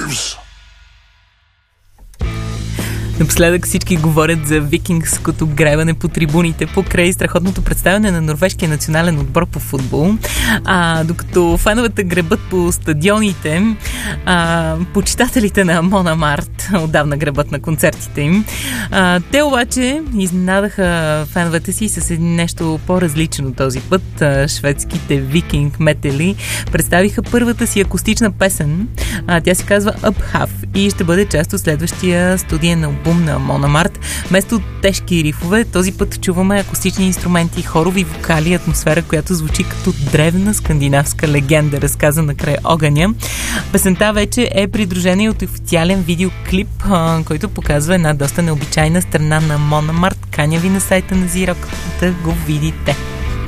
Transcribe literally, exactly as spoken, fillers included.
News. Напоследък всички говорят за викингското гребане по трибуните покрай страхотното представяне на норвежкия национален отбор по футбол. А, докато феновете гребат по стадионите, а, почитателите на Мона Март отдавна гребат на концертите им. А, те обаче изненадаха феновете си с нещо по-различно този път. А, шведските викинг метали представиха първата си акустична песен. А, тя се казва Up Half и ще бъде част от следващия студиен албум на Мона Март. Вместо тежки рифове, този път чуваме акустични инструменти, хорови вокали и атмосфера, която звучи като древна скандинавска легенда, разказана край огъня. Песента вече е придружена от официален видеоклип, който показва една доста необичайна страна на Мона Март. Каня ви на сайта на Зирок да го видите.